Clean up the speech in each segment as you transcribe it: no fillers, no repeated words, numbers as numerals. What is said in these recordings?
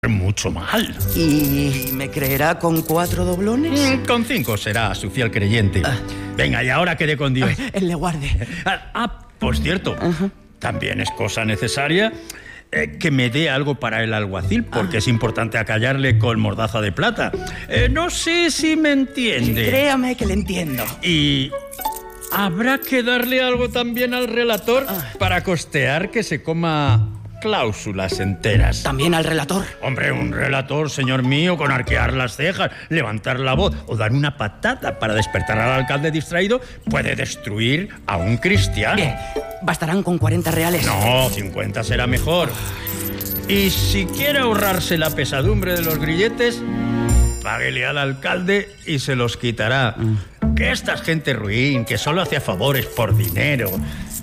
mucho mal. ¿Y me creerá con 4 doblones? Con 5 será su fiel creyente. Venga, y ahora quede con Dios. Él le guarde. Por cierto, también es cosa necesaria que me dé algo para el alguacil, porque es importante acallarle con mordaza de plata. No sé si me entiende. Créame que le entiendo. Y habrá que darle algo también al relator para costear que se coma cláusulas enteras. ¿También al relator? Hombre, un relator, señor mío, con arquear las cejas, levantar la voz o dar una patada para despertar al alcalde distraído puede destruir a un cristiano. Bien, bastarán con 40 reales. No, 50 será mejor. Y si quiere ahorrarse la pesadumbre de los grilletes, páguele al alcalde y se los quitará. Que esta es gente ruin, que solo hace favores por dinero.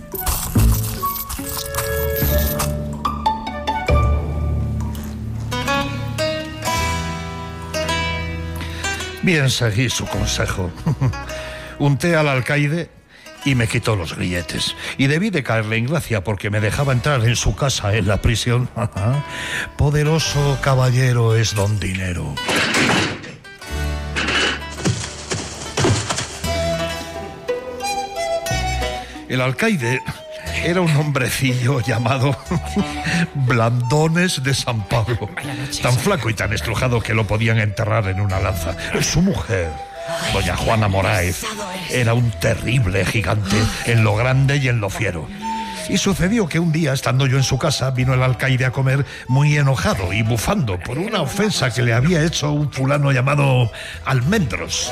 Bien, seguí su consejo. Unté al alcaide y me quitó los grilletes. Y debí de caerle en gracia porque me dejaba entrar en su casa en la prisión. Poderoso caballero es don Dinero. El alcaide era un hombrecillo llamado Blandones de San Pablo. Tan flaco y tan estrujado que lo podían enterrar en una lanza. Su mujer, doña Juana Moráez, era un terrible gigante en lo grande y en lo fiero. Y sucedió que un día, estando yo en su casa, vino el alcaide a comer muy enojado y bufando por una ofensa que le había hecho un fulano llamado Almendros.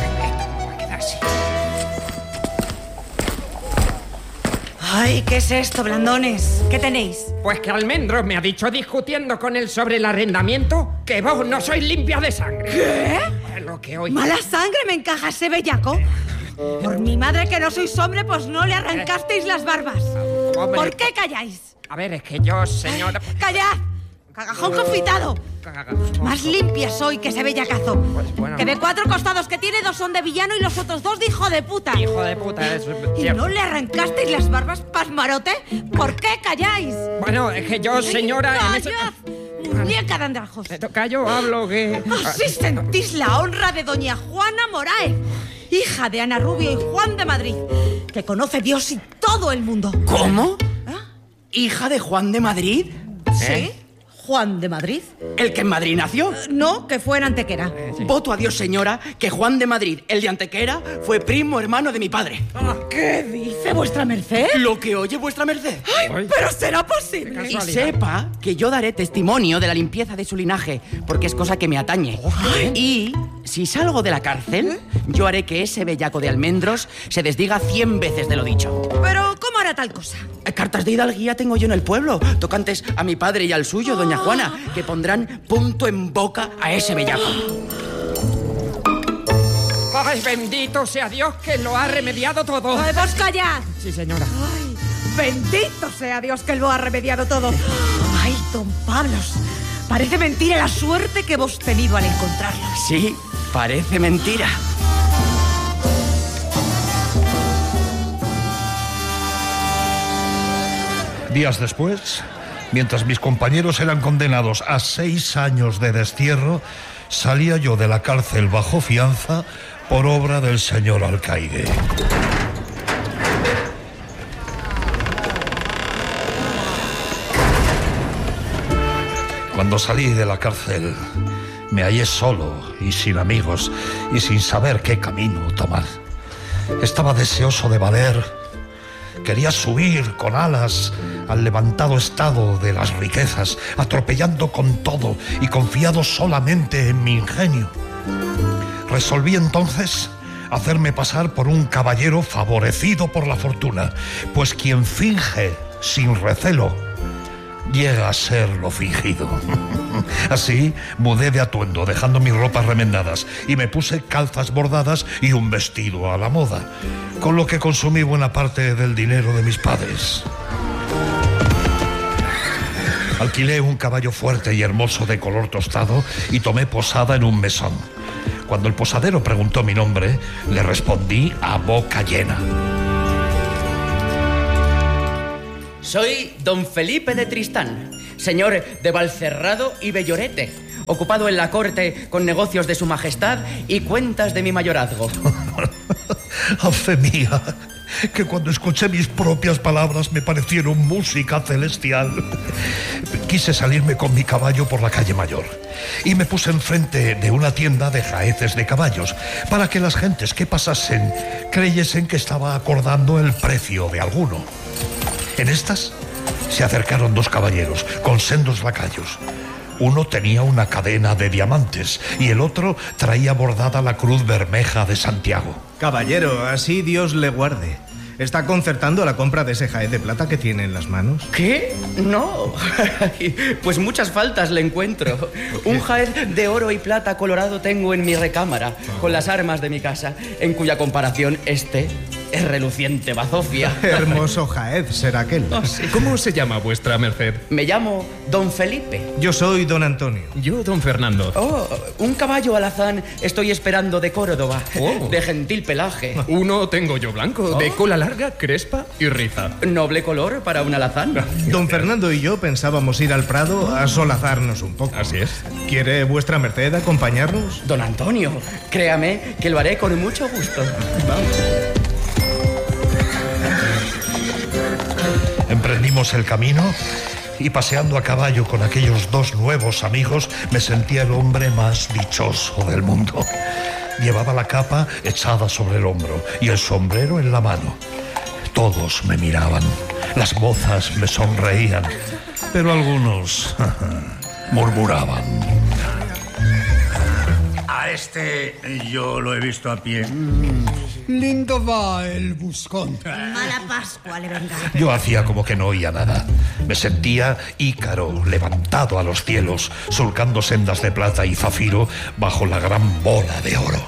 Ay, ¿qué es esto, Blandones? ¿Qué tenéis? Pues que Almendros me ha dicho, discutiendo con él sobre el arrendamiento, que vos no sois limpia de sangre. ¿Qué? Es lo que hoy... ¿Mala sangre me encaja ese bellaco? Por mi madre que no sois hombre, pues no le arrancasteis las barbas. Hombre. ¿Por qué calláis? A ver, es que yo, señora... ¡Callad! ¡Cagajón confitado! Más limpia soy que ese bellacazo. Pues bueno, Que de 4 costados que tiene, 2 son de villano y los otros 2 de hijo de puta. hijo de puta, es ¿Y cierto. no le arrancasteis las barbas, pasmarote? ¿Por qué calláis? Bueno, es que yo, señora... en ese- ¡Callad! Muñeca de andrajos. Callo, hablo, que... Así sentís la honra de doña Juana Moráez, hija de Ana Rubio y Juan de Madrid, que conoce Dios y todo el mundo. ¿Cómo? ¿Ah? ¿Hija de Juan de Madrid? ¿Sí? ¿Juan de Madrid? ¿El que en Madrid nació? No, que fue en Antequera. Voto a Dios, señora, que Juan de Madrid, el de Antequera, fue primo hermano de mi padre. ¿Qué dice vuestra merced? Lo que oye vuestra merced. ¡Ay, pero será posible! Y sepa que yo daré testimonio de la limpieza de su linaje, porque es cosa que me atañe. Y si salgo de la cárcel, yo haré que ese bellaco de Almendros se desdiga 100 veces de lo dicho. Pero, ¿cómo hará tal cosa? Cartas de hidalguía tengo yo en el pueblo, tocantes a mi padre y al suyo, doña Juana, que pondrán punto en boca a ese bellaco. ¡Ay, bendito sea Dios que lo ha remediado todo! ¡Ay, vos callad! Sí, señora. ¡Ay, bendito sea Dios que lo ha remediado todo! ¡Ay, don Pablos! Parece mentira la suerte que hemos tenido al encontrarlo. Sí, parece mentira. Días después, mientras mis compañeros eran condenados a 6 años de destierro, salía yo de la cárcel bajo fianza por obra del señor alcaide. Cuando salí de la cárcel, me hallé solo y sin amigos y sin saber qué camino tomar. Estaba deseoso de valer. Quería subir con alas al levantado estado de las riquezas, atropellando con todo y confiado solamente en mi ingenio. Resolví entonces hacerme pasar por un caballero favorecido por la fortuna, pues quien finge sin recelo llega a ser lo fingido. Así mudé de atuendo, dejando mis ropas remendadas, y me puse calzas bordadas y un vestido a la moda, con lo que consumí buena parte del dinero de mis padres. Alquilé un caballo fuerte y hermoso de color tostado y tomé posada en un mesón. Cuando el posadero preguntó mi nombre, le respondí a boca llena. Soy don Felipe de Tristán, señor de Valcerrado y Bellorete, ocupado en la corte con negocios de su majestad y cuentas de mi mayorazgo. ¡A fe mía! Que cuando escuché mis propias palabras me parecieron música celestial. Quise salirme con mi caballo por la calle Mayor y me puse enfrente de una tienda de jaeces de caballos para que las gentes que pasasen creyesen que estaba acordando el precio de alguno. En estas se acercaron dos caballeros con sendos lacayos. Uno tenía una cadena de diamantes y el otro traía bordada la cruz bermeja de Santiago. Caballero, así Dios le guarde. ¿Está concertando la compra de ese jaez de plata que tiene en las manos? ¿Qué? No. Pues muchas faltas le encuentro. Un jaez de oro y plata colorado tengo en mi recámara, con las armas de mi casa, en cuya comparación este es reluciente bazofia. Hermoso jaez será aquel. Oh, sí. ¿Cómo se llama vuestra merced? Me llamo Don Felipe. Yo soy don Antonio. Yo, don Fernando. Oh, un caballo alazán estoy esperando de Córdoba, Oh. de gentil pelaje. Uno tengo yo blanco, de cola larga, crespa y riza. Noble color para un alazán. Don Fernando y yo pensábamos ir al Prado a solazarnos un poco. Así es. ¿Quiere vuestra merced acompañarnos? Don Antonio, créame que lo haré con mucho gusto. Emprendimos el camino y paseando a caballo con aquellos dos nuevos amigos me sentía el hombre más dichoso del mundo. Llevaba la capa echada sobre el hombro y el sombrero en la mano. Todos me miraban, las mozas me sonreían, pero algunos murmuraban. A este yo lo he visto a pie. Lindo va el buscón. Mala Pascua le venga. Yo hacía como que no oía nada. Me sentía Ícaro levantado a los cielos, surcando sendas de plata y zafiro bajo la gran bola de oro.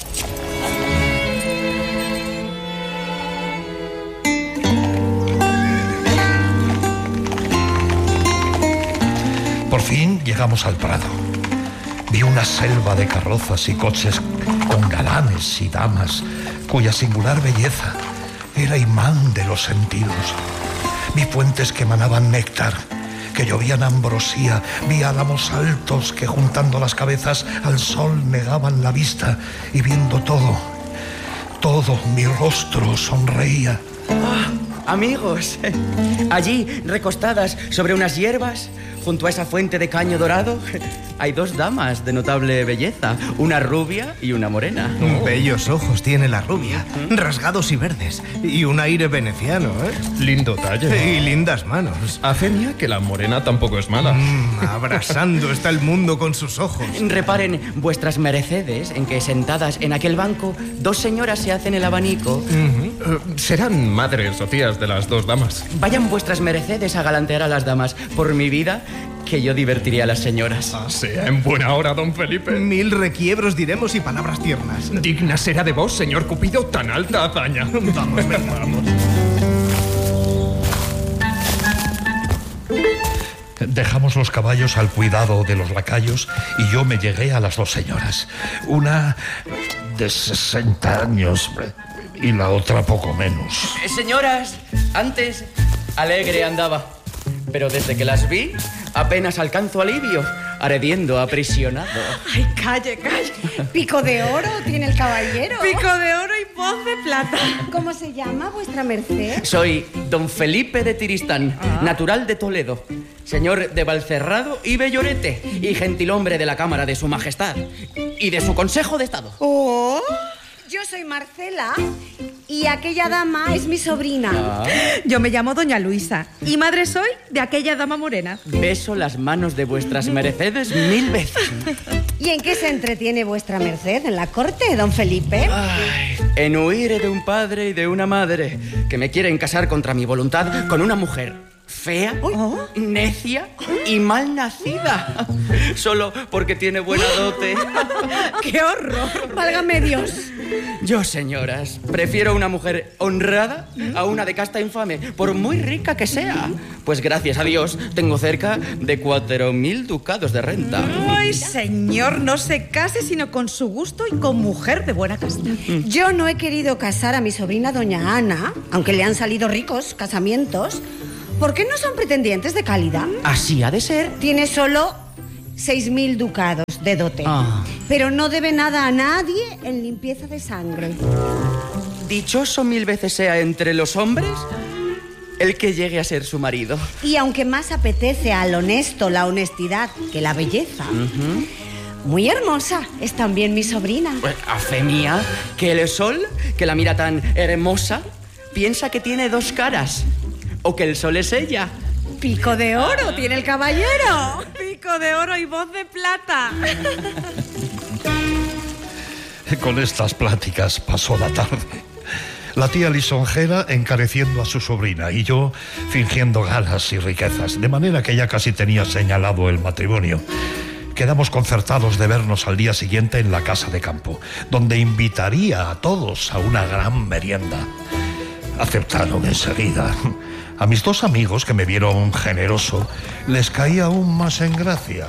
Por fin llegamos al Prado. Vi una selva de carrozas y coches con galanes y damas, cuya singular belleza era imán de los sentidos. Vi fuentes que emanaban néctar, que llovían ambrosía. Vi álamos altos que, juntando las cabezas al sol, negaban la vista. Y viendo todo, mi rostro sonreía. Amigos, allí, recostadas sobre unas hierbas, junto a esa fuente de caño dorado, hay dos damas de notable belleza, una rubia y una morena. Bellos ojos tiene la rubia, rasgados y verdes, y un aire veneciano, ¿eh? Lindo talle. Y lindas manos. A fe mía que la morena tampoco es mala. Abrasando está el mundo con sus ojos. Reparen vuestras mercedes en que, sentadas en aquel banco, dos señoras se hacen el abanico. Serán madres o tías de las dos damas. Vayan vuestras mercedes a galantear a las damas. Por mi vida, que yo divertiría a las señoras. Sea en buena hora, don Felipe. 1000 requiebros diremos y palabras tiernas. Digna será de vos, señor Cupido, tan alta hazaña. Vamos, ven, vamos. Dejamos los caballos al cuidado de los lacayos y yo me llegué a las dos señoras. Una de 60 años y la otra poco menos. Señoras, antes alegre andaba, pero desde que las vi apenas alcanzo alivio, ardiendo aprisionado. Ay, calle, calle. ¿Pico de oro tiene el caballero? Pico de oro y voz de plata. ¿Cómo se llama vuestra merced? Soy don Felipe de Tiristán, natural de Toledo, señor de Valcerrado y Bellorete, y gentilhombre de la Cámara de su Majestad y de su Consejo de Estado. Oh, yo soy Marcela y aquella dama es mi sobrina. Yo me llamo Doña Luisa y madre soy de aquella dama morena. Beso las manos de vuestras mercedes 1000 veces. ¿Y en qué se entretiene vuestra merced en la corte, don Felipe? Ay, en huir de un padre y de una madre que me quieren casar contra mi voluntad con una mujer fea, necia y mal nacida, solo porque tiene buena dote. ¡Qué horror! Válgame Dios. Yo, señoras, prefiero una mujer honrada a una de casta infame, por muy rica que sea. Pues gracias a Dios tengo cerca de 4000 ducados de renta. Ay, señor, no se case sino con su gusto y con mujer de buena casta. Yo no he querido casar a mi sobrina doña Ana, aunque le han salido ricos casamientos. ¿Por qué no son pretendientes de calidad? Así ha de ser. Tiene solo 6.000 ducados de dote. Pero no debe nada a nadie en limpieza de sangre. Dichoso 1000 veces sea entre los hombres el que llegue a ser su marido. Y aunque más apetece al honesto la honestidad que la belleza, muy hermosa es también mi sobrina. Pues, a fe mía, que el sol, que la mira tan hermosa, piensa que tiene 2 caras. O que el sol es ella. Pico de oro tiene el caballero. Pico de oro y voz de plata. Con estas pláticas pasó la tarde. La tía lisonjera encareciendo a su sobrina y yo fingiendo galas y riquezas, de manera que ya casi tenía señalado el matrimonio. Quedamos concertados de vernos al día siguiente en la casa de campo, donde invitaría a todos a una gran merienda. Aceptaron enseguida. A mis 2 amigos, que me vieron generoso, les caí aún más en gracia.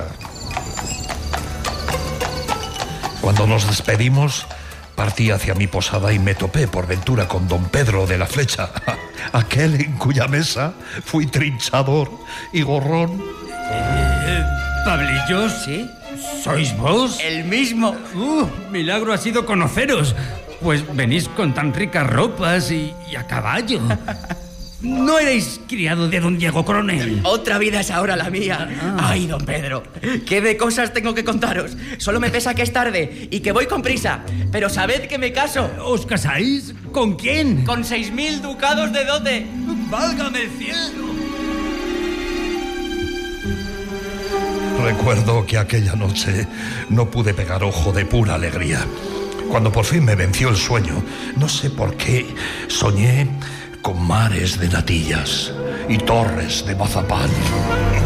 Cuando nos despedimos, partí hacia mi posada y me topé por ventura con don Pedro de la Flecha, aquel en cuya mesa fui trinchador y gorrón. ¿Pablillos? ¿Sí? ¿Sois vos? El mismo. Milagro ha sido conoceros. Pues venís con tan ricas ropas y a caballo. ¿No erais criado de don Diego Coronel? Otra vida es ahora la mía. Ay, don Pedro, qué de cosas tengo que contaros. Solo me pesa que es tarde y que voy con prisa. Pero sabed que me caso. ¿Os casáis? ¿Con quién? Con 6.000 ducados de dote. ¡Válgame el cielo! Recuerdo que aquella noche no pude pegar ojo de pura alegría. Cuando por fin me venció el sueño, no sé por qué, soñé con mares de natillas y torres de mazapán.